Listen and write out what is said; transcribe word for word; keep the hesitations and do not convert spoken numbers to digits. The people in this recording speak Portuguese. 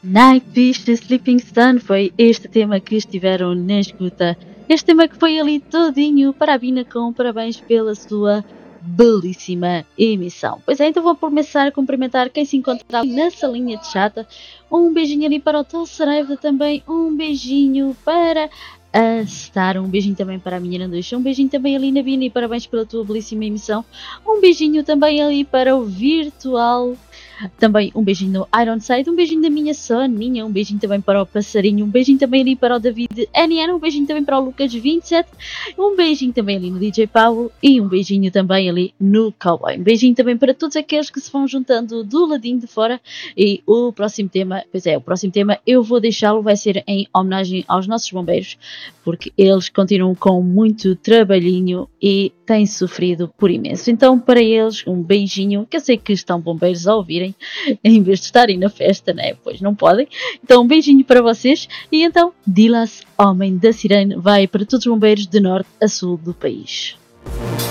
Night Beach de Sleeping Sun foi este tema que estiveram na escuta. Este tema que foi ali todinho para a Bina, com parabéns pela sua belíssima emissão. Pois é, então vou começar a cumprimentar quem se encontra na salinha de chata. Um beijinho ali para o Tolcereva também, um beijinho para a Star, um beijinho também para a minha Nanduxa, um beijinho também ali na Bina e parabéns pela tua belíssima emissão. Um beijinho também ali para o Virtual. Também um beijinho no Ironside, um beijinho da minha Soninha, um beijinho também para o Passarinho, um beijinho também ali para o David N N, um beijinho também para o Lucas vinte e sete, um beijinho também ali no D J Paulo e um beijinho também ali no Cowboy. Um beijinho também para todos aqueles que se vão juntando do ladinho de fora. E o próximo tema, pois é, o próximo tema eu vou deixá-lo, vai ser em homenagem aos nossos bombeiros, porque eles continuam com muito trabalhinho e têm sofrido por imenso. Então para eles um beijinho, que eu sei que estão bombeiros a ouvirem, em vez de estarem na festa, né? Pois não podem. Então um beijinho para vocês. E então Dilas, Homem da Sirene, vai para todos os bombeiros de norte a sul do país.